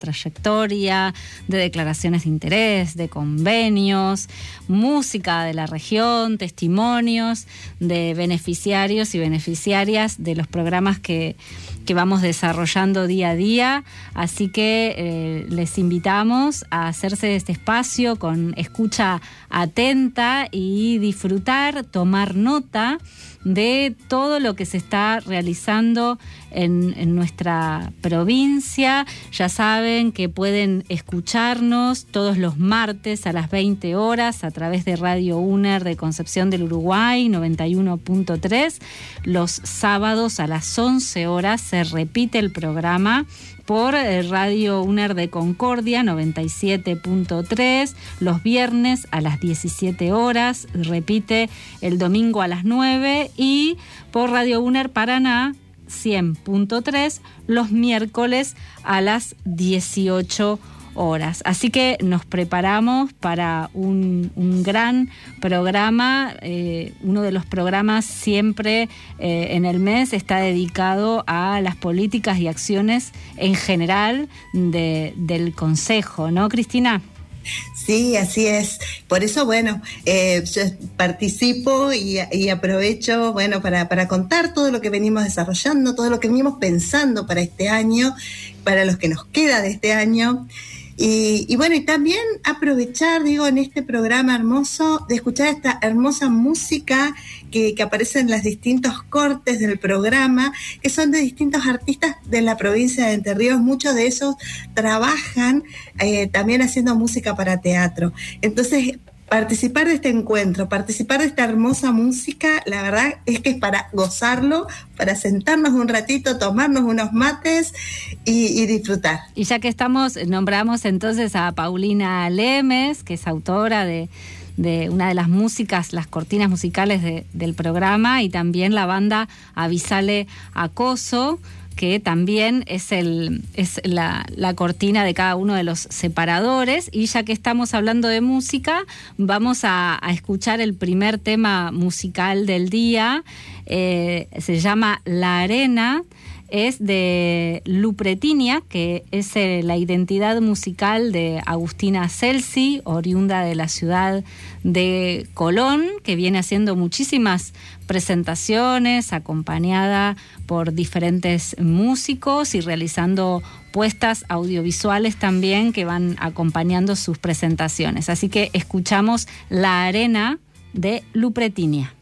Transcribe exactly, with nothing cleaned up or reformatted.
trayectoria, de declaraciones de interés, de convenios, música de la región, testimonios de beneficiarios y beneficiarias de los programas que, que vamos desarrollando día a día. Así que eh, les invitamos a hacerse de este espacio con escucha atenta y disfrutar, tomar nota de todo lo que se está realizando en, en nuestra provincia. Ya saben que pueden escucharnos todos los martes a las veinte horas a través de Radio UNER de Concepción del Uruguay noventa y uno punto tres. Los sábados a las once horas se repite el programa por Radio UNER de Concordia noventa y siete punto tres, los viernes a las diecisiete horas, repite el domingo a las nueve, y por Radio UNER Paraná cien punto tres los miércoles a las dieciocho horas. Así que nos preparamos para un, un gran programa. Eh, uno de los programas siempre eh, en el mes está dedicado a las políticas y acciones en general de, del Consejo, ¿no, Cristina? Sí, así es. Por eso, bueno, eh, yo participo y, y aprovecho, bueno, para, para contar todo lo que venimos desarrollando, todo lo que venimos pensando para este año, para los que nos queda de este año. Y, y bueno, y también aprovechar, digo, en este programa hermoso, de escuchar esta hermosa música que, que aparece en los distintos cortes del programa, que son de distintos artistas de la provincia de Entre Ríos. Muchos de ellos trabajan eh, también haciendo música para teatro. Entonces, participar de este encuentro, participar de esta hermosa música, la verdad es que es para gozarlo, para sentarnos un ratito, tomarnos unos mates y, y disfrutar. Y ya que estamos, nombramos entonces a Paulina Lemes, que es autora de, de una de las músicas, las cortinas musicales de, del programa, y también la banda Avisale Acoso, que también es, el, es la, la cortina de cada uno de los separadores. Y ya que estamos hablando de música, vamos a, a escuchar el primer tema musical del día. Eh, se llama La Arena. Es de Lupretinia, que es eh, la identidad musical de Agustina Celsi, oriunda de la ciudad de Colón, que viene haciendo muchísimas presentaciones, acompañada por diferentes músicos y realizando puestas audiovisuales también que van acompañando sus presentaciones. Así que escuchamos La Arena de Lupretinia.